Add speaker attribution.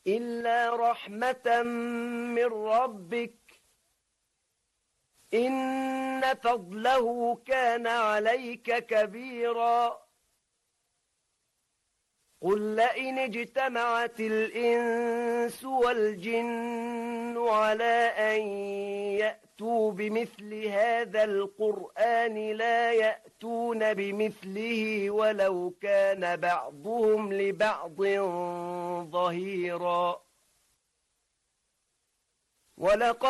Speaker 1: إلا رحمة من ربك إن فضله كان عليك كبيرا قل لئن اجتمعت الإنس والجن على أن يأتوا بمثل هذا القرآن لا يأتون بمثله ولو كان بعضهم لبعض ظهيرا